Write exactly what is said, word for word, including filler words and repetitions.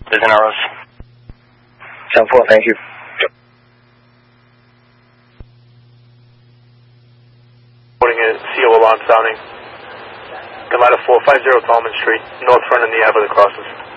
Business Arrows. ten four, thank you. Reporting a C O alarm sounding. Come out of four five zero Tallman Street, north front of the Avenue crosses.